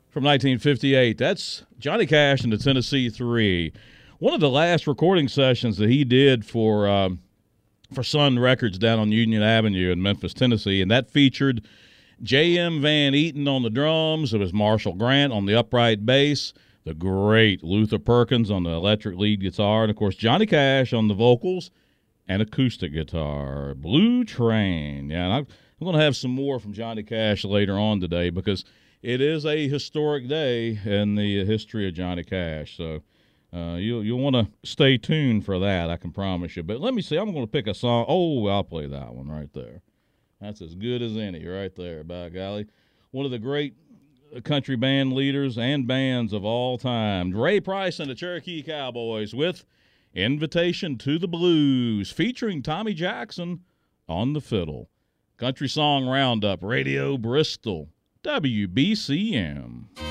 from 1958. That's Johnny Cash and the Tennessee Three. One of the last recording sessions that he did for Sun Records down on Union Avenue in Memphis, Tennessee, and that featured J.M. Van Eaton on the drums. It was Marshall Grant on the upright bass, the great Luther Perkins on the electric lead guitar, and, of course, Johnny Cash on the vocals and acoustic guitar. Blue Train. Yeah, and I'm going to have some more from Johnny Cash later on today because it is a historic day in the history of Johnny Cash. So you'll want to stay tuned for that, I can promise you. But let me see. I'm going to pick a song. Oh, I'll play that one right there. That's as good as any right there, by golly. One of the great country band leaders and bands of all time. Ray Price and the Cherokee Cowboys with Invitation to the Blues, featuring Tommy Jackson on the fiddle. Country Song Roundup, Radio Bristol, WBCM.